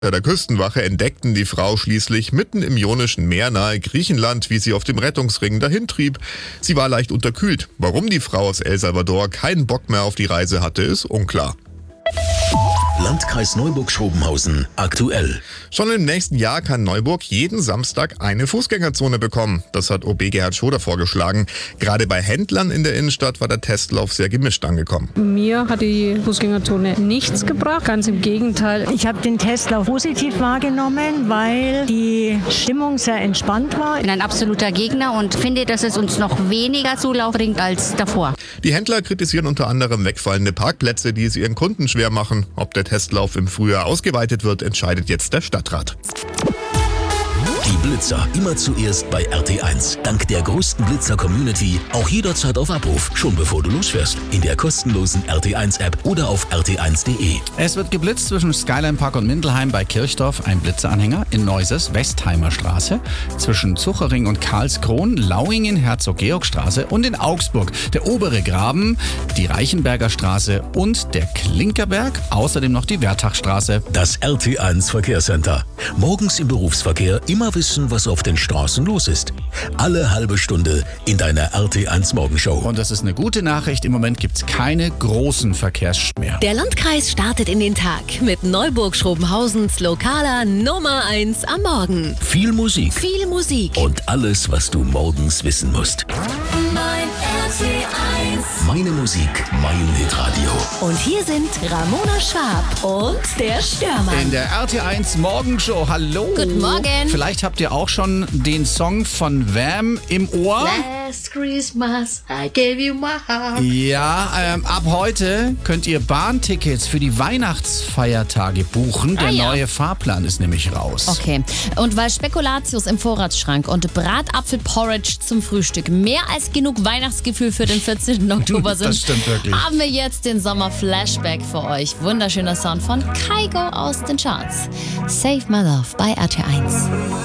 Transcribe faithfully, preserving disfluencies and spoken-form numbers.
Bei der Küstenwache entdeckten die Frau schließlich mitten im Ionischen Meer nahe Griechenland, wie sie auf dem Rettungsring dahintrieb. Sie war leicht unterkühlt. Warum die Frau aus El Salvador keinen Bock mehr auf die Reise hatte, ist unklar. Landkreis Neuburg-Schrobenhausen aktuell. Schon im nächsten Jahr kann Neuburg jeden Samstag eine Fußgängerzone bekommen. Das hat O B Gerhard Schoder vorgeschlagen. Gerade bei Händlern in der Innenstadt war der Testlauf sehr gemischt angekommen. Mir hat die Fußgängerzone nichts gebracht, ganz im Gegenteil. Ich habe den Testlauf positiv wahrgenommen, weil die Stimmung sehr entspannt war. Ich bin ein absoluter Gegner und finde, dass es uns noch weniger Zulauf bringt als davor. Die Händler kritisieren unter anderem wegfallende Parkplätze, die es ihren Kunden schwer machen. Ob der Testlauf im Frühjahr ausgeweitet wird, entscheidet jetzt der Stadtrat. Die Blitzer immer zuerst bei R T eins. Dank der größten Blitzer-Community auch jederzeit auf Abruf. Schon bevor du losfährst. In der kostenlosen R T eins App oder auf r t eins punkt de. Es wird geblitzt zwischen Skyline Park und Mindelheim bei Kirchdorf, ein Blitzeranhänger, in Neuses, Westheimer Straße, zwischen Zuchering und Karlskron, Lauingen, Herzog-Georg-Straße und in Augsburg der Obere Graben, die Reichenberger Straße und der Klinkerberg, außerdem noch die Wertachstraße. Das R T eins Verkehrscenter. Morgens im Berufsverkehr immer wissen, was auf den Straßen los ist. Alle halbe Stunde in deiner R T eins Morgenshow. Und das ist eine gute Nachricht, im Moment gibt es keine großen Verkehrsstau mehr. Der Landkreis startet in den Tag mit Neuburg-Schrobenhausens lokaler Nummer eins am Morgen. Viel Musik. Viel Musik. Und alles, was du morgens wissen musst. Mein R T eins. Meine Musik, mein Hitradio. Und hier sind Ramona Schwab und der Störmann. In der R T eins Morgenshow. Hallo. Guten Morgen. Vielleicht habt ihr auch schon den Song von Wham im Ohr. Last Christmas, I gave you my heart. Ja, ähm, ab heute könnt ihr Bahntickets für die Weihnachtsfeiertage buchen. Der Ah, ja. neue Fahrplan ist nämlich raus. Okay, und weil Spekulatius im Vorratsschrank und Bratapfelporridge zum Frühstück mehr als genug Weihnachtsgefühl für den vierzehnten Oktober sind, Das stimmt wirklich. haben wir jetzt den Sommer-Flashback für euch. Wunderschöner Sound von Kygo aus den Charts. Save My Love bei R T eins.